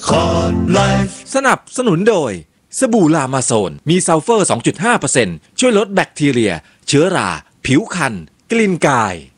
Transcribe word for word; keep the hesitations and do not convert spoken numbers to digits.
สนับสนุนโดยสบู่ลามาโซนมีซัลเฟอร์ สองจุดห้าเปอร์เซ็นต์ ช่วยลดแบคทีเรียเชื้อราผิวคันกลิ่นกาย